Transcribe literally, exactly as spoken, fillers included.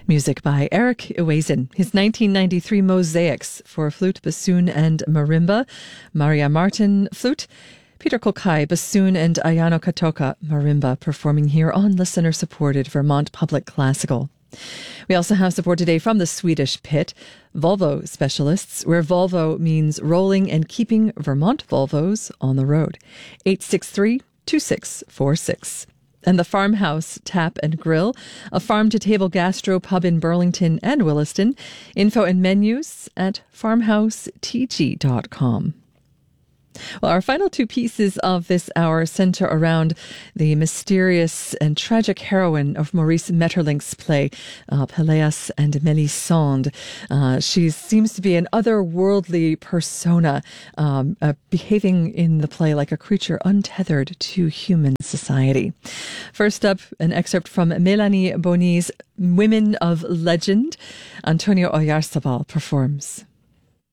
Music by Eric Ewazen. His nineteen ninety-three Mosaics for flute, bassoon, and marimba. Maria Martin, flute. Peter Kokai, bassoon, and Ayano Katoka, marimba, performing here on listener-supported Vermont Public Classical. We also have support today from the Swedish Pit, Volvo specialists, where Volvo means rolling and keeping Vermont Volvos on the road. eight six three, two six four six. And the Farmhouse Tap and Grill, a farm-to-table gastro pub in Burlington and Williston. Info and menus at farmhouse t g dot com. Well, our final two pieces of this hour center around the mysterious and tragic heroine of Maurice Maeterlinck's play, uh, Pelléas and Mélisande. Uh, she seems to be an otherworldly persona, um, uh, behaving in the play like a creature untethered to human society. First up, an excerpt from Mélanie Bony's Women of Legend. Antonio Oyarzabal performs.